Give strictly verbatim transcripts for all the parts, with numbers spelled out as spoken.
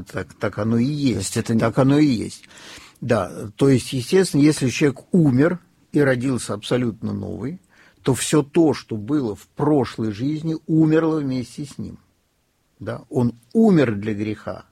Так, так оно и есть. это... Так оно и есть. Да, то есть, естественно, если человек умер и родился абсолютно новый, то все то, что было в прошлой жизни, умерло вместе с ним. Да? Он умер для греха.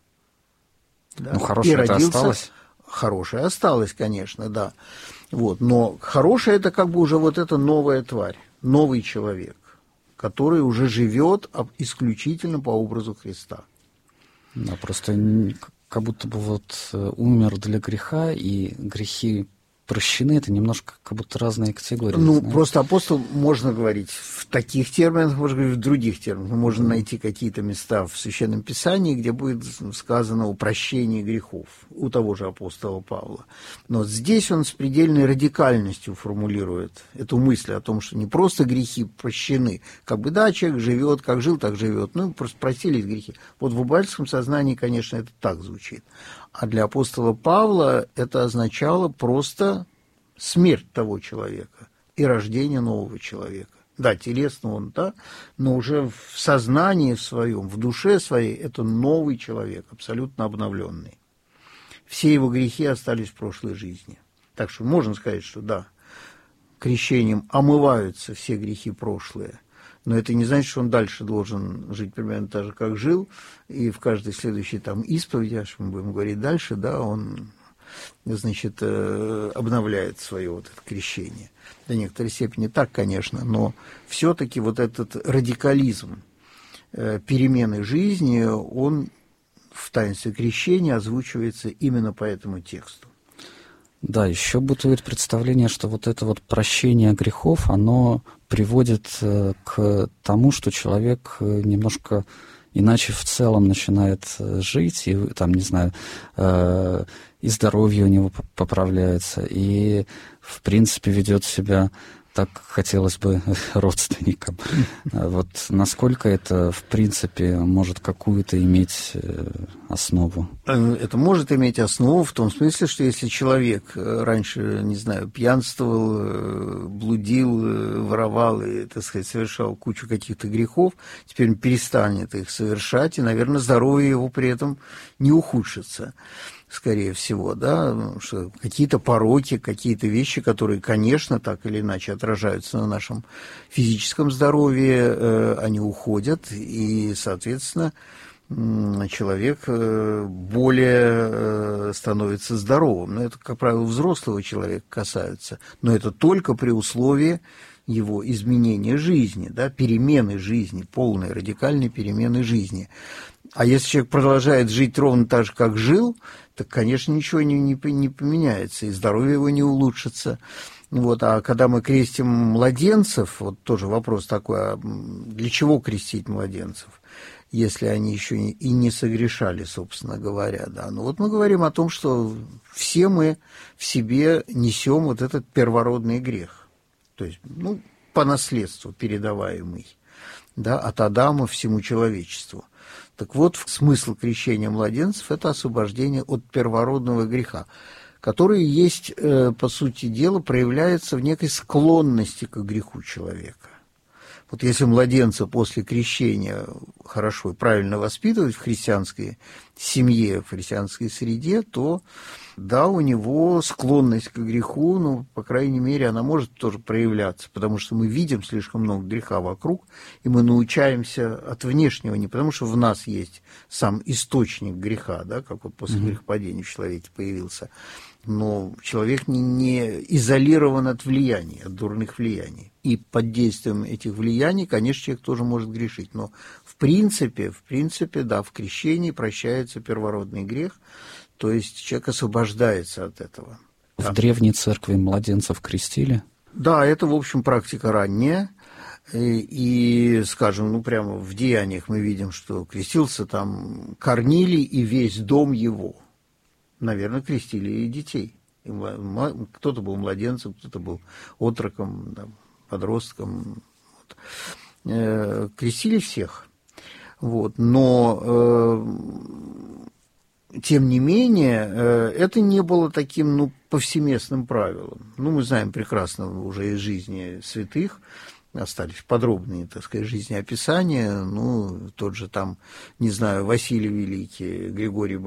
Да? Ну, хорошее это осталось? Хорошее осталось, конечно, да. Вот. Но хорошее это как бы уже вот эта новая тварь, новый человек, который уже живет исключительно по образу Христа. Да, просто как будто бы вот умер для греха, и грехи прощены, это немножко как будто разные категории. Ну, знаете? Просто апостол можно говорить в таких терминах, можно говорить в других терминах. Можно mm-hmm. найти какие-то места в Священном Писании, где будет сказано о прощении грехов у того же апостола Павла. Но здесь он с предельной радикальностью формулирует эту мысль о том, что не просто грехи прощены, как бы, да, человек живет, как жил, так живет, ну, просто простились грехи. Вот в обывательском сознании, конечно, это так звучит. А для апостола Павла это означало просто смерть того человека и рождение нового человека. Да, телесно он, да, но уже в сознании своем, в душе своей это новый человек, абсолютно обновленный. Все его грехи остались в прошлой жизни. Так что можно сказать, что да, крещением омываются все грехи прошлые, но это не значит, что он дальше должен жить примерно так же, как жил, и в каждой следующей там исповеди, аж мы будем говорить дальше, да, он, значит, обновляет свое вот это крещение. До некоторой степени так, конечно, но все-таки вот этот радикализм перемены жизни, он в таинстве крещения озвучивается именно по этому тексту. Да, еще бытует представление, что вот это вот прощение грехов, оно приводит к тому, что человек немножко иначе в целом начинает жить, и там, не знаю, и здоровье у него поправляется, и, в принципе, ведет себя так, хотелось бы, родственникам. Вот насколько это, в принципе, может какую-то иметь основу? Это может иметь основу в том смысле, что если человек раньше, не знаю, пьянствовал, блудил, воровал и, так сказать, совершал кучу каких-то грехов, теперь он перестанет их совершать, и, наверное, здоровье его при этом не ухудшится. Скорее всего, да, что какие-то пороки, какие-то вещи, которые, конечно, так или иначе отражаются на нашем физическом здоровье, э, они уходят, и, соответственно, человек более э, становится здоровым. Но это, как правило, взрослого человека касается, но это только при условии его изменения жизни, да, перемены жизни, полной радикальной перемены жизни. А если человек продолжает жить ровно так же, как жил, так, конечно, ничего не, не, не поменяется, и здоровье его не улучшится. Вот. А когда мы крестим младенцев, вот тоже вопрос такой, а для чего крестить младенцев, если они еще и не согрешали, собственно говоря. Да. Ну вот мы говорим о том, что все мы в себе несем вот этот первородный грех, то есть, ну, по наследству передаваемый, да, от Адама всему человечеству. Так вот, смысл крещения младенцев – это освобождение от первородного греха, который есть, по сути дела, проявляется в некой склонности к греху человека. Вот если младенца после крещения хорошо и правильно воспитывать в христианской семье, в христианской среде, то, да, у него склонность к греху, ну, по крайней мере, она может тоже проявляться, потому что мы видим слишком много греха вокруг, и мы научаемся от внешнего, не потому что в нас есть сам источник греха, да, как вот после mm-hmm. грехопадения в человеке появился, но человек не, не изолирован от влияний, от дурных влияний. И под действием этих влияний, конечно, человек тоже может грешить. Но в принципе, в принципе, да, в крещении прощается первородный грех, то есть человек освобождается от этого. В да. древней церкви младенцев крестили? Да, это, в общем, практика ранняя. И, и, скажем, ну, прямо в Деяниях мы видим, что крестился там Корнилий и весь дом его. Наверное, крестили и детей. И кто-то был младенцем, кто-то был отроком, да, подростком. Вот. Э, крестили всех. Вот. Но, э, тем не менее, э, это не было таким, ну, повсеместным правилом. Ну, мы знаем прекрасно уже из жизни святых, остались подробные, так сказать, жизнеописания. Ну, тот же там, не знаю, Василий Великий, Григорий